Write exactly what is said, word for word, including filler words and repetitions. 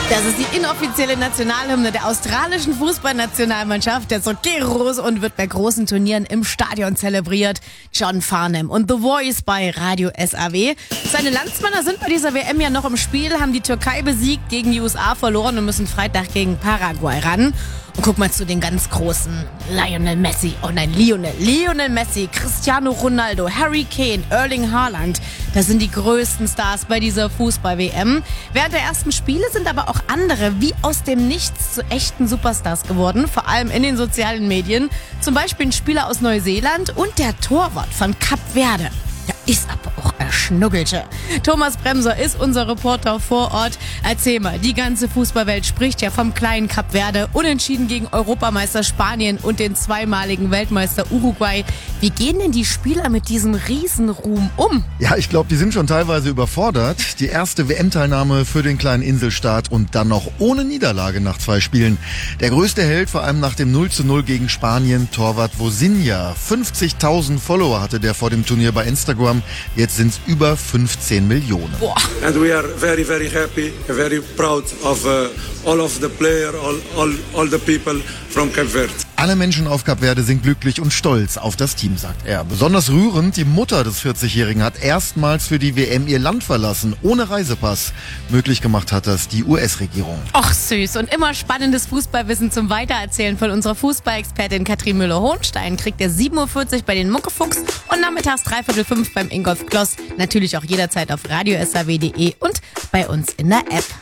Das ist die inoffizielle Nationalhymne der australischen Fußballnationalmannschaft, der Sokeros, und wird bei großen Turnieren im Stadion zelebriert. John Farnham und The Voice bei Radio S A W. Seine Landsmänner sind bei dieser W M ja noch im Spiel, haben die Türkei besiegt, gegen die U S A verloren und müssen Freitag gegen Paraguay ran. Und guck mal zu den ganz Großen. Lionel Messi, oh nein, Lionel. Lionel Messi, Cristiano Ronaldo, Harry Kane, Erling Haaland. Das sind die größten Stars bei dieser Fußball-W M. Während der ersten Spiele sind aber auch andere wie aus dem Nichts zu echten Superstars geworden. Vor allem in den sozialen Medien. Zum Beispiel ein Spieler aus Neuseeland und der Torwart von Kap Verde. Ja, ist aber auch ein Schnuggelche. Thomas Bremser ist unser Reporter vor Ort. Erzähl mal, die ganze Fußballwelt spricht ja vom kleinen Kap Verde, unentschieden gegen Europameister Spanien und den zweimaligen Weltmeister Uruguay. Wie gehen denn die Spieler mit diesem Riesenruhm um? Ja, ich glaube, die sind schon teilweise überfordert. Die erste W M-Teilnahme für den kleinen Inselstaat und dann noch ohne Niederlage nach zwei Spielen. Der größte Held, vor allem nach dem null zu null gegen Spanien, Torwart Vozinha. fünfzigtausend Follower hatte der vor dem Turnier bei Instagram. Jetzt sind es über fünfzehn Millionen. Boah. And we are very, very happy, very proud of uh, all of the players, all, all, all the people from Cape Verde. Alle Menschen auf Kap Verde sind glücklich und stolz auf das Team, sagt er. Besonders rührend, die Mutter des vierzigjährigen hat erstmals für die W M ihr Land verlassen, ohne Reisepass. Möglich gemacht hat das die U S-Regierung. Och süß, und immer spannendes Fußballwissen zum Weitererzählen von unserer Fußballexpertin Katrin Müller-Hohenstein kriegt ihr sieben Uhr vierzig bei den Muckefuchs und nachmittags dreiviertel fünf beim Ingolf Kloss. Natürlich auch jederzeit auf radio s a w punkt d e und bei uns in der App.